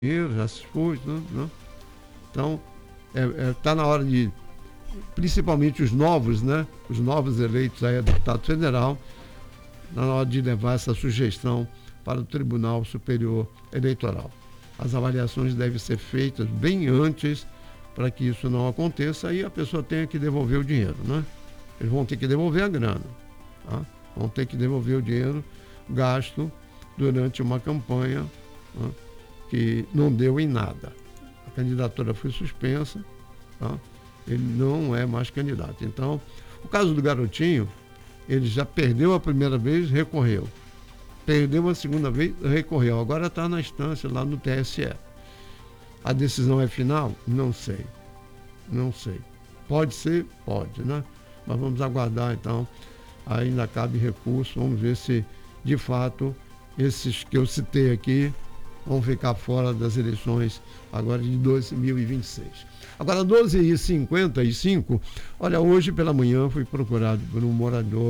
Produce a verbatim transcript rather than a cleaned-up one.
dinheiro, já se foi, né? Né? Então, está é, é, tá na hora de, principalmente os novos, né? Os novos eleitos aí a deputado federal, na hora de levar essa sugestão para o Tribunal Superior Eleitoral. As avaliações devem ser feitas bem antes para que isso não aconteça e a pessoa tenha que devolver o dinheiro, né? Eles vão ter que devolver a grana, tá? Vão ter que devolver o dinheiro gasto durante uma campanha, né, que não deu em nada. A candidatura foi suspensa, tá? Ele não é mais candidato. Então, o caso do garotinho, ele já perdeu a primeira vez, recorreu. Perdeu a segunda vez, recorreu. Agora está na instância lá no T S E. A decisão é final? Não sei. Não sei. Pode ser? Pode, né? Mas vamos aguardar, então. Ainda cabe recurso. Vamos ver se, de fato, esses que eu citei aqui vão ficar fora das eleições agora de dois mil e vinte e seis. Agora, doze e cinquenta e cinco, olha, hoje pela manhã fui procurado por um morador